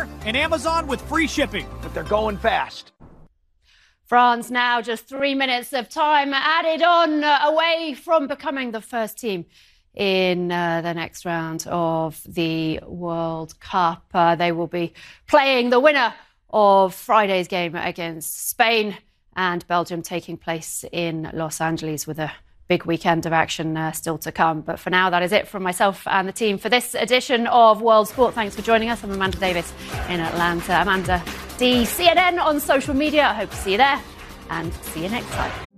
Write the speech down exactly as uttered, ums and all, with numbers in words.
Twitter and Amazon with free shipping. But they're going fast. France now just three minutes of time added on, uh, away from becoming the first team in uh, the next round of the World Cup. Uh, they will be playing the winner of Friday's game against Spain, and Belgium taking place in Los Angeles, with a big weekend of action uh, still to come. But for now, that is it from myself and the team for this edition of World Sport. Thanks for joining us. I'm Amanda Davis in Atlanta. Amanda D, C N N on social media. I hope to see you there, and see you next time.